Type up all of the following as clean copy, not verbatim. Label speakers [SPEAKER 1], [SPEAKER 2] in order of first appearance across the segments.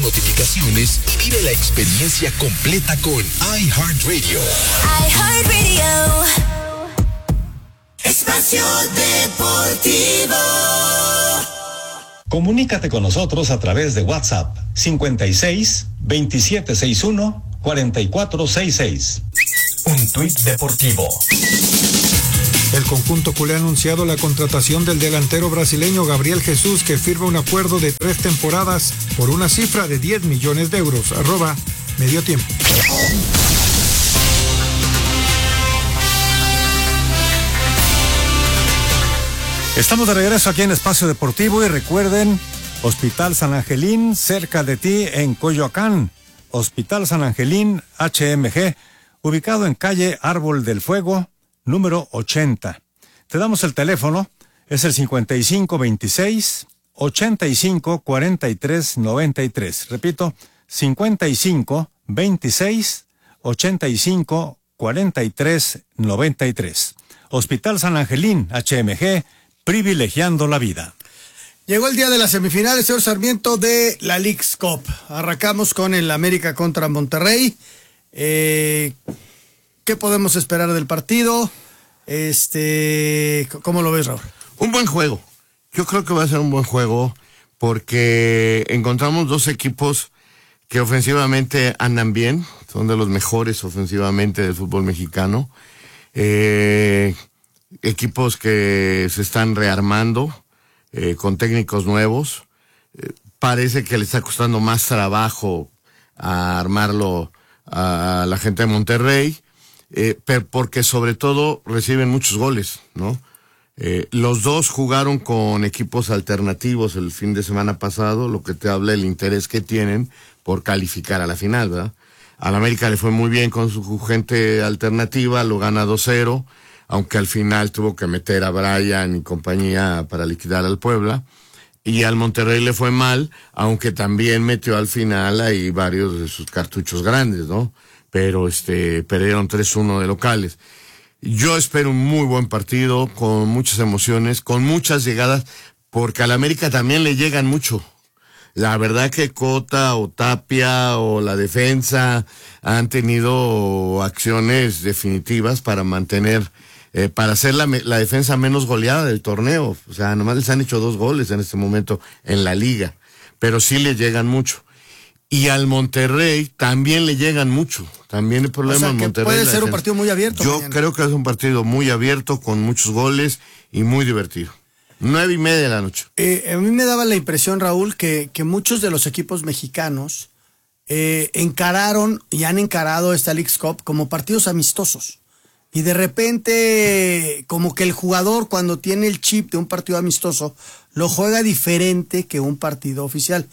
[SPEAKER 1] notificaciones y vive la experiencia completa con iHeartRadio.
[SPEAKER 2] iHeartRadio. Espacio Deportivo.
[SPEAKER 3] Comunícate con nosotros a través de WhatsApp 56 2761 4466.
[SPEAKER 1] Un tuit deportivo.
[SPEAKER 4] El conjunto culé ha anunciado la contratación del delantero brasileño Gabriel Jesús, que firma un acuerdo de 3 temporadas por una cifra de 10 millones de euros. @mediotiempo.
[SPEAKER 5] Estamos de regreso aquí en Espacio Deportivo y recuerden, Hospital San Angelín, cerca de ti en Coyoacán. Hospital San Angelín HMG, ubicado en calle Árbol del Fuego, número 80. Te damos el teléfono, es el 5526-854393. Repito, 5526-854393. Hospital San Angelín HMG, privilegiando la vida.
[SPEAKER 6] Llegó el día de las semifinales, señor Sarmiento, de la Leagues Cup. Arrancamos con el América contra Monterrey. ¿Qué podemos esperar del partido? ¿Cómo lo ves, Raúl?
[SPEAKER 7] Un buen juego. Yo creo que va a ser un buen juego porque encontramos dos equipos que ofensivamente andan bien, son de los mejores ofensivamente del fútbol mexicano. Equipos que se están rearmando con técnicos nuevos. Parece que le está costando más trabajo a armarlo a la gente de Monterrey, pero porque sobre todo reciben muchos goles, ¿no? Los dos jugaron con equipos alternativos el fin de semana pasado, lo que te habla del interés que tienen por calificar a la final, ¿verdad? Al América le fue muy bien con su gente alternativa, lo gana 2-0, aunque al final tuvo que meter a Brian y compañía para liquidar al Puebla. Y al Monterrey le fue mal, aunque también metió al final ahí varios de sus cartuchos grandes, ¿no? Pero perdieron 3-1 de locales. Yo espero un muy buen partido, con muchas emociones, con muchas llegadas, porque al América también le llegan mucho. La verdad que Cota o Tapia o la defensa han tenido acciones definitivas para mantener, para hacer la defensa menos goleada del torneo. O sea, nomás les han hecho 2 goles en este momento en la liga, pero sí le llegan mucho. Y al Monterrey también le llegan mucho. También el problema en Monterrey.
[SPEAKER 6] Puede ser un partido muy abierto.
[SPEAKER 7] Yo creo que es un partido muy abierto, con muchos goles y muy divertido. 9:30 de la noche.
[SPEAKER 6] A mí me daba la impresión, Raúl, que muchos de los equipos mexicanos encararon y han encarado esta Leagues Cup como partidos amistosos. Y de repente, como que el jugador, cuando tiene el chip de un partido amistoso, lo juega diferente que un partido oficial.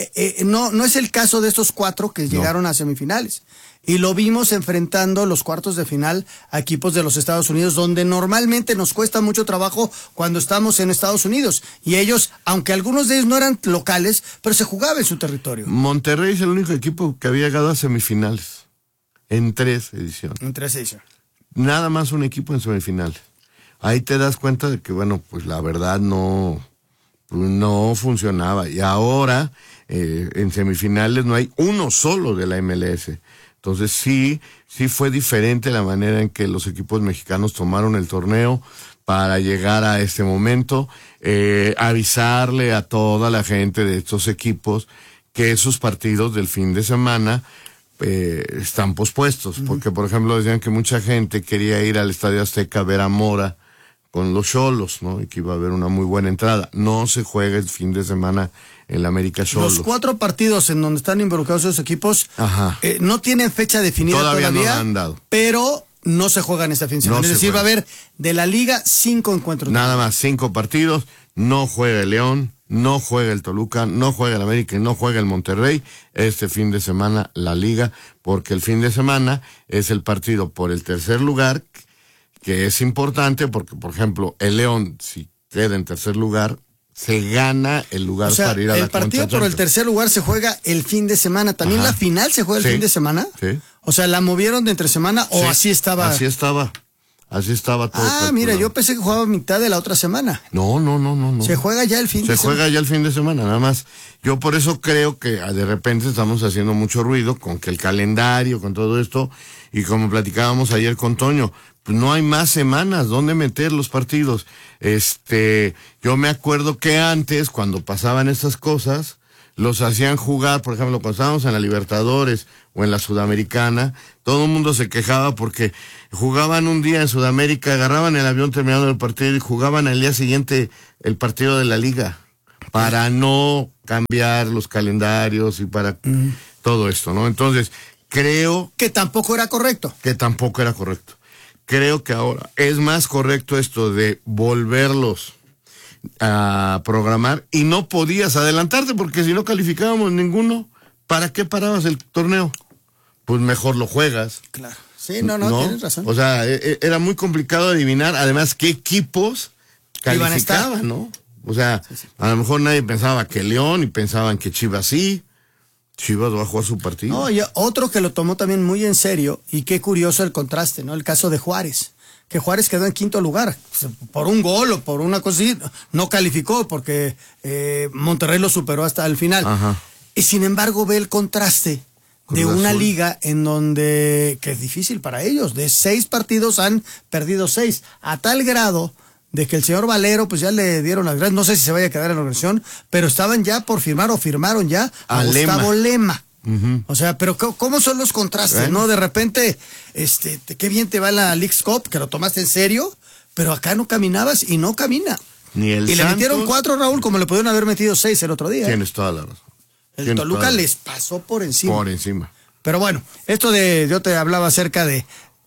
[SPEAKER 6] No es el caso de estos 4 que llegaron a semifinales. Y lo vimos enfrentando los cuartos de final a equipos de los Estados Unidos, donde normalmente nos cuesta mucho trabajo cuando estamos en Estados Unidos. Y ellos, aunque algunos de ellos no eran locales, pero se jugaba en su territorio.
[SPEAKER 7] Monterrey es el único equipo que había llegado a semifinales en 3 ediciones.
[SPEAKER 6] En 3 ediciones.
[SPEAKER 7] Nada más un equipo en semifinales. Ahí te das cuenta de que, bueno, pues la verdad no funcionaba. Y ahora, en semifinales no hay uno solo de la MLS. Entonces sí fue diferente la manera en que los equipos mexicanos tomaron el torneo para llegar a este momento, avisarle a toda la gente de estos equipos que esos partidos del fin de semana están pospuestos, porque por ejemplo decían que mucha gente quería ir al Estadio Azteca a ver a Mora con los Xolos, ¿no? Y que iba a haber una muy buena entrada. No se juega el fin de semana en la América Xolos.
[SPEAKER 6] Los 4 partidos en donde están involucrados esos equipos no tienen fecha definida todavía
[SPEAKER 7] no la han dado.
[SPEAKER 6] Pero no se juegan esta fin de semana. Es decir, va a haber de la liga 5 encuentros.
[SPEAKER 7] Nada más 5 partidos. No juega el León, no juega el Toluca, no juega el América y no juega el Monterrey este fin de semana la liga, porque el fin de semana es el partido por el tercer lugar, que es importante porque, por ejemplo, el León, si queda en tercer lugar, se gana el lugar para ir a la
[SPEAKER 6] el partido por el tercer lugar se juega el fin de semana. ¿También la final se juega el fin de semana?
[SPEAKER 7] Sí.
[SPEAKER 6] O sea, ¿la movieron de entre semana o así estaba?
[SPEAKER 7] Así estaba. Así estaba todo.
[SPEAKER 6] Mira, yo pensé que jugaba mitad de la otra semana.
[SPEAKER 7] No.
[SPEAKER 6] Se juega ya el fin de semana.
[SPEAKER 7] Se juega ya el fin de semana, nada más. Yo por eso creo que de repente estamos haciendo mucho ruido con que el calendario, con todo esto, y como platicábamos ayer con Toño, pues no hay más semanas donde meter los partidos. Yo me acuerdo que antes, cuando pasaban estas cosas, los hacían jugar, por ejemplo, cuando estábamos en la Libertadores o en la Sudamericana, todo el mundo se quejaba porque jugaban un día en Sudamérica, agarraban el avión terminando el partido y jugaban al día siguiente el partido de la liga, para no cambiar los calendarios y para todo esto, ¿no? Entonces, creo...
[SPEAKER 6] Que tampoco era correcto.
[SPEAKER 7] Creo que ahora es más correcto esto de volverlos a programar y no podías adelantarte porque si no calificábamos ninguno, ¿para qué parabas el torneo? Pues mejor lo juegas.
[SPEAKER 6] Claro. Sí, no, tienes razón.
[SPEAKER 7] O sea, era muy complicado adivinar, además, qué equipos calificaban, ¿no? O sea, sí. A lo mejor nadie pensaba que León y pensaban que Chivas sí. Chivas va a jugar su partido.
[SPEAKER 6] No, y otro que lo tomó también muy en serio, y qué curioso el contraste, ¿no? El caso de Juárez. Que Juárez quedó en quinto lugar, por un gol o por una cosa así, no calificó porque Monterrey lo superó hasta el final.
[SPEAKER 7] Ajá.
[SPEAKER 6] Y sin embargo ve el contraste de una liga en donde, que es difícil para ellos, de 6 partidos han perdido 6, a tal grado de que el señor Valero pues ya le dieron las gracias, no sé si se vaya a quedar en la organización, pero estaban ya por firmar o firmaron ya a Gustavo Lema. Uh-huh. O sea, pero ¿cómo son los contrastes, no? De repente, qué bien te va la Leagues Cup, que lo tomaste en serio, pero acá no caminabas y no camina.
[SPEAKER 7] Ni el
[SPEAKER 6] y
[SPEAKER 7] Santos,
[SPEAKER 6] le metieron 4, Raúl, como le pudieron haber metido 6 el otro día.
[SPEAKER 7] Tienes toda la razón.
[SPEAKER 6] El Toluca les pasó por encima.
[SPEAKER 7] Por encima.
[SPEAKER 6] Pero bueno, esto yo te hablaba acerca de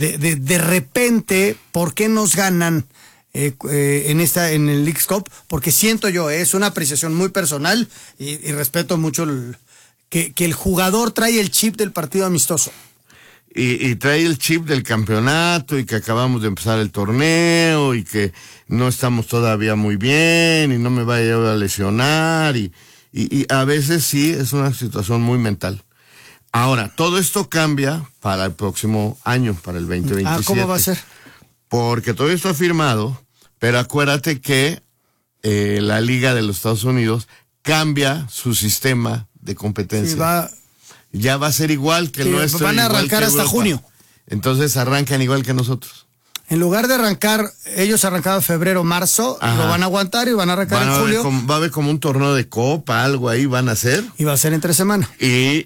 [SPEAKER 6] repente, ¿por qué nos ganan en el Leagues Cup? Porque siento yo, es una apreciación muy personal y respeto mucho que el jugador trae el chip del partido amistoso.
[SPEAKER 7] Y trae el chip del campeonato y que acabamos de empezar el torneo y que no estamos todavía muy bien y no me vaya a lesionar y a veces sí es una situación muy mental. Ahora, todo esto cambia para el próximo año, para el 2027.
[SPEAKER 6] ¿Cómo va a ser?
[SPEAKER 7] Porque todo esto ha firmado, pero acuérdate que la Liga de los Estados Unidos cambia su sistema de competencia. Sí, ya va a ser igual que el nuestro.
[SPEAKER 6] Van a arrancar hasta junio.
[SPEAKER 7] Entonces arrancan igual que nosotros.
[SPEAKER 6] En lugar de arrancar, ellos arrancaban febrero, marzo, lo van a aguantar y van a arrancar en julio.
[SPEAKER 7] Va a haber como un torneo de copa, algo ahí van a hacer.
[SPEAKER 6] Y va a ser entre semana.
[SPEAKER 7] Y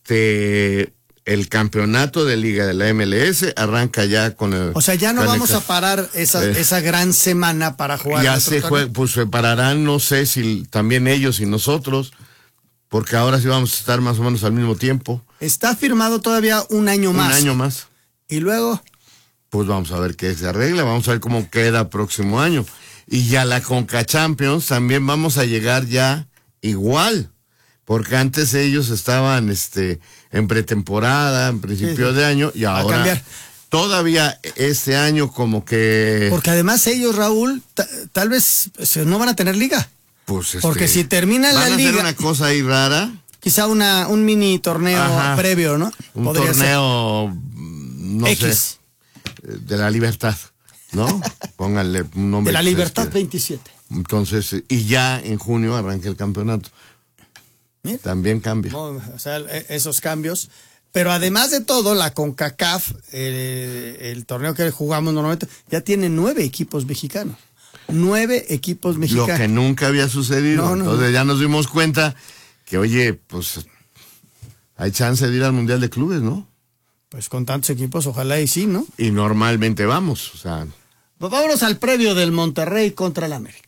[SPEAKER 7] el campeonato de liga de la MLS arranca ya con el...
[SPEAKER 6] O sea, ya no vamos a parar esa gran semana para jugar.
[SPEAKER 7] Ya se juega, pues se pararán, no sé si también ellos y nosotros, porque ahora sí vamos a estar más o menos al mismo tiempo.
[SPEAKER 6] Está firmado todavía un año más.
[SPEAKER 7] Un año más.
[SPEAKER 6] Y luego...
[SPEAKER 7] Pues vamos a ver qué se arregla, vamos a ver cómo queda próximo año. Y ya la Conca Champions también vamos a llegar ya igual, porque antes ellos estaban en pretemporada, en principio de año, y ahora todavía este año como que...
[SPEAKER 6] Porque además ellos, Raúl, tal vez no van a tener liga.
[SPEAKER 7] Pues
[SPEAKER 6] porque si termina la liga...
[SPEAKER 7] Van a hacer una cosa ahí rara.
[SPEAKER 6] Quizá un mini torneo previo, ¿no?
[SPEAKER 7] Un torneo, no sé, de la libertad, ¿no? Pónganle un nombre.
[SPEAKER 6] De la libertad 27.
[SPEAKER 7] Entonces, y ya en junio arranca el campeonato. Mira. También cambia.
[SPEAKER 6] No, o sea, esos cambios. Pero además de todo, la CONCACAF, el torneo que jugamos normalmente, ya tiene 9 equipos mexicanos. 9 equipos mexicanos.
[SPEAKER 7] Lo que nunca había sucedido. Entonces ya nos dimos cuenta que, oye, pues hay chance de ir al Mundial de Clubes, ¿no?
[SPEAKER 6] Pues con tantos equipos, ojalá y sí, ¿no?
[SPEAKER 7] Y normalmente vamos, o sea...
[SPEAKER 6] Pues vámonos al previo del Monterrey contra el América.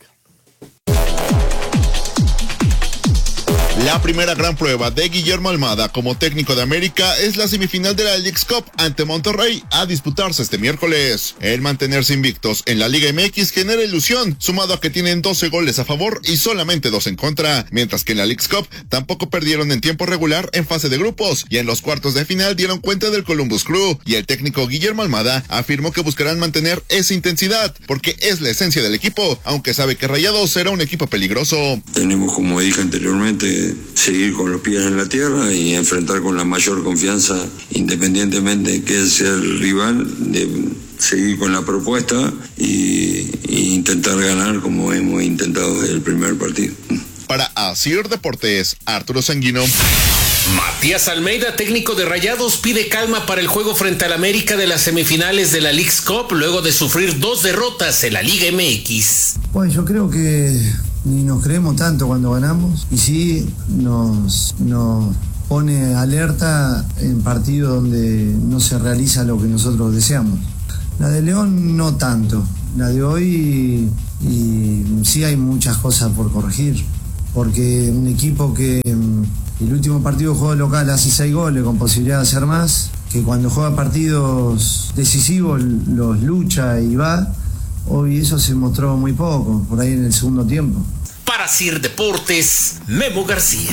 [SPEAKER 8] La primera gran prueba de Guillermo Almada como técnico de América es la semifinal de la Leagues Cup ante Monterrey a disputarse este miércoles. El mantenerse invictos en la Liga MX genera ilusión, sumado a que tienen 12 goles a favor y solamente 2 en contra, mientras que en la Leagues Cup tampoco perdieron en tiempo regular en fase de grupos y en los cuartos de final dieron cuenta del Columbus Crew, y el técnico Guillermo Almada afirmó que buscarán mantener esa intensidad porque es la esencia del equipo, aunque sabe que Rayados será un equipo peligroso.
[SPEAKER 9] Tenemos, como dije anteriormente, seguir con los pies en la tierra y enfrentar con la mayor confianza, independientemente de que sea el rival, seguir con la propuesta y intentar ganar como hemos intentado desde el primer partido.
[SPEAKER 8] Para Asir Deportes, Arturo Sanguino.
[SPEAKER 10] Matías Almeida, técnico de Rayados, pide calma para el juego frente al América de las semifinales de la Leagues Cup luego de sufrir 2 derrotas en la Liga MX.
[SPEAKER 11] Bueno, yo creo que ni nos creemos tanto cuando ganamos y sí nos pone alerta en partidos donde no se realiza lo que nosotros deseamos. La de León no tanto, la de hoy y sí hay muchas cosas por corregir, porque un equipo que el último partido de juego local hace 6 goles con posibilidad de hacer más, que cuando juega partidos decisivos los lucha y va, hoy eso se mostró muy poco, por ahí en el segundo tiempo.
[SPEAKER 10] Para CIR Deportes, Memo García.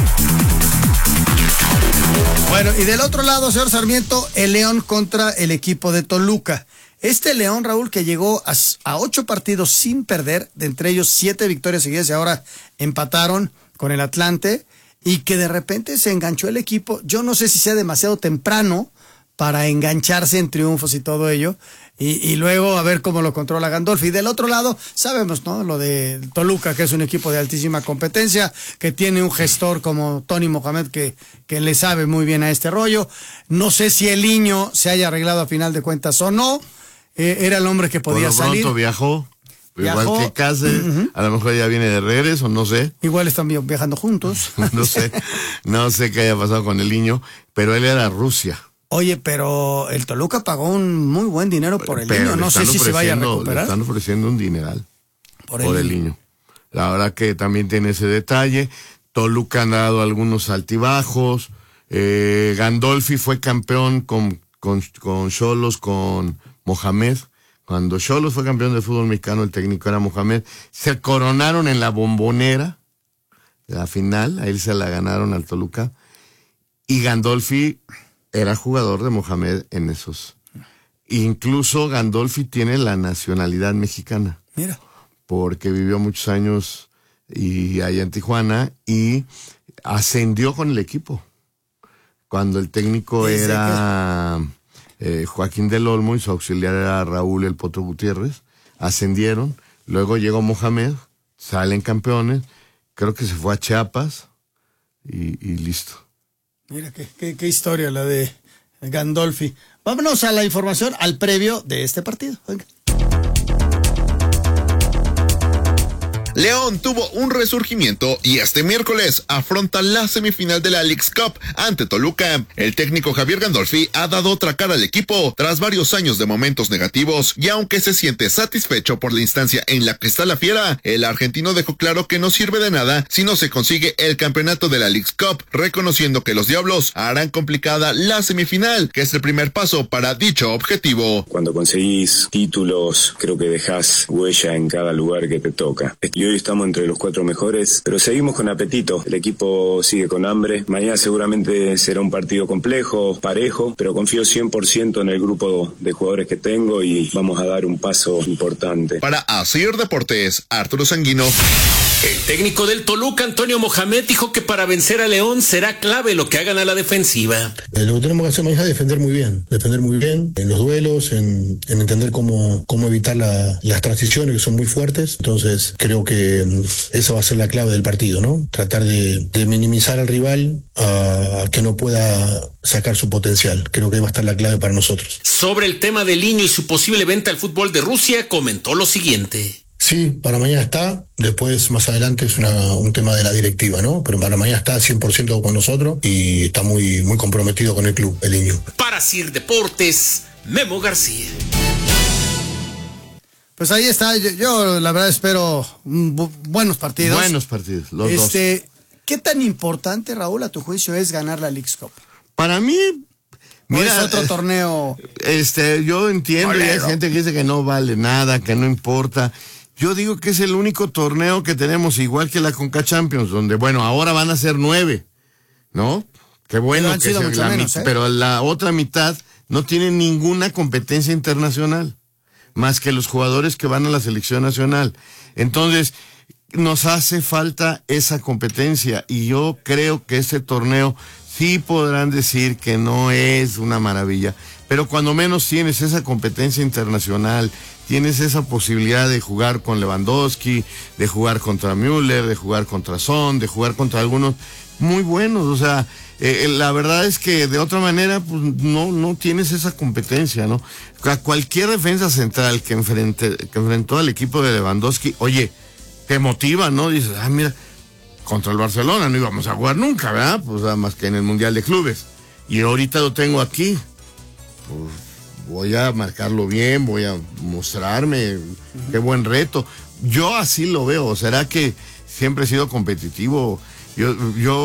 [SPEAKER 6] Bueno, y del otro lado, señor Sarmiento, el León contra el equipo de Toluca. Este León, Raúl, que llegó a 8 partidos sin perder, de entre ellos 7 victorias seguidas y ahora empataron con el Atlante, y que de repente se enganchó el equipo. Yo no sé si sea demasiado temprano para engancharse en triunfos y todo ello, y luego a ver cómo lo controla Gandolfi. Y del otro lado, sabemos, ¿no? Lo de Toluca, que es un equipo de altísima competencia, que tiene un gestor como Tony Mohamed que le sabe muy bien a este rollo. No sé si el niño se haya arreglado a final de cuentas o no. Era el hombre que podía salir.
[SPEAKER 7] Por lo pronto viajó. Igual que Case, a lo mejor ya viene de regreso, no sé.
[SPEAKER 6] Igual están viajando juntos.
[SPEAKER 7] No sé qué haya pasado con el niño, pero él era Rusia.
[SPEAKER 6] Oye, pero el Toluca pagó un muy buen dinero por el niño. No sé si se vaya a recuperar.
[SPEAKER 7] Le están ofreciendo un dineral por el niño. La verdad que también tiene ese detalle. Toluca han dado algunos altibajos. Gandolfi fue campeón con Xolos, con Mohamed. Cuando Xolos fue campeón de fútbol mexicano, el técnico era Mohamed. Se coronaron en la Bombonera, la final, a él se la ganaron al Toluca. Y Gandolfi era jugador de Mohamed en esos. Incluso Gandolfi tiene la nacionalidad mexicana.
[SPEAKER 6] Mira.
[SPEAKER 7] Porque vivió muchos años allá en Tijuana y ascendió con el equipo. Cuando el técnico era Joaquín del Olmo y su auxiliar era Raúl El Potro Gutiérrez, ascendieron, luego llegó Mohamed, salen campeones, creo que se fue a Chiapas y listo.
[SPEAKER 6] Mira qué historia la de Gandolfi. Vámonos a la información, al previo de este partido. Venga.
[SPEAKER 8] León tuvo un resurgimiento y este miércoles afronta la semifinal de la Leagues Cup ante Toluca. El técnico Javier Gandolfi ha dado otra cara al equipo tras varios años de momentos negativos y aunque se siente satisfecho por la instancia en la que está la Fiera, el argentino dejó claro que no sirve de nada si no se consigue el campeonato de la Leagues Cup, reconociendo que los Diablos harán complicada la semifinal, que es el primer paso para dicho objetivo.
[SPEAKER 12] Cuando conseguís títulos, creo que dejás huella en cada lugar que te toca. Y hoy estamos entre los 4 mejores, pero seguimos con apetito. El equipo sigue con hambre. Mañana seguramente será un partido complejo, parejo, pero confío 100% en el grupo de jugadores que tengo y vamos a dar un paso importante.
[SPEAKER 8] Para Asir Deportes, Arturo Sanguino.
[SPEAKER 10] El técnico del Toluca, Antonio Mohamed, dijo que para vencer a León será clave lo que hagan a la defensiva.
[SPEAKER 13] Lo que tenemos que hacer mañana es defender muy bien en los duelos, en entender cómo evitar las transiciones que son muy fuertes. Entonces creo que esa va a ser la clave del partido, ¿no? Tratar de minimizar al rival a que no pueda sacar su potencial. Creo que ahí va a estar la clave para nosotros.
[SPEAKER 10] Sobre el tema del niño y su posible venta al fútbol de Rusia, comentó lo siguiente.
[SPEAKER 13] Sí, para mañana está, después más adelante es un tema de la directiva, ¿no? Pero para mañana está 100% con nosotros y está muy, muy comprometido con el club, el niño.
[SPEAKER 10] Para CIR Deportes, Memo García.
[SPEAKER 6] Pues ahí está, yo la verdad espero buenos partidos.
[SPEAKER 7] Buenos partidos, los dos.
[SPEAKER 6] ¿Qué tan importante, Raúl, a tu juicio es ganar la Leagues Cup?
[SPEAKER 7] Para mí...
[SPEAKER 6] Mira, es otro torneo.
[SPEAKER 7] Yo entiendo, y hay gente que dice que no vale nada, que no importa. Yo digo que es el único torneo que tenemos, igual que la Conca Champions, donde, bueno, ahora van a ser 9, ¿no? Qué bueno que sea la mitad, pero la otra mitad no tiene ninguna competencia internacional, más que los jugadores que van a la selección nacional. Entonces, nos hace falta esa competencia, y yo creo que este torneo sí podrán decir que no es una maravilla, pero cuando menos tienes esa competencia internacional, tienes esa posibilidad de jugar con Lewandowski, de jugar contra Müller, de jugar contra Son, de jugar contra algunos muy buenos, o sea, la verdad es que de otra manera pues no tienes esa competencia, ¿no? A cualquier defensa central que enfrentó al equipo de Lewandowski, oye, te motiva, ¿no? Dices, mira, contra el Barcelona no íbamos a jugar nunca, ¿verdad? Pues nada más que en el Mundial de Clubes. Y ahorita lo tengo aquí. Pues voy a marcarlo bien, voy a mostrarme, qué buen reto. Yo así lo veo, ¿será que siempre he sido competitivo? Yo